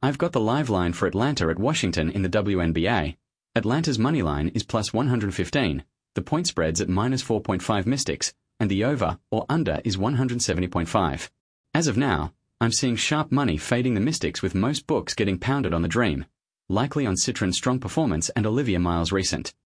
I've got the live line for Atlanta at Washington in the WNBA. Atlanta's money line is plus 115, the point spread's at minus 4.5 Mystics, and the over or under is 170.5. As of now, I'm seeing sharp money fading the Mystics with most books getting pounded on the Dream, likely on Citron's strong performance and Olivia Miles' recent.